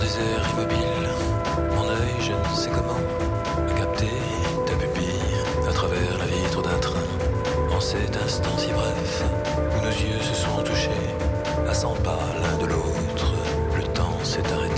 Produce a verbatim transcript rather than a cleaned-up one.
désert immobile, mon œil, je ne sais comment, a capté ta pupille à travers la vitre d'un train. En cet instant si bref, où nos yeux se sont touchés, à cent pas l'un de l'autre, le temps s'est arrêté.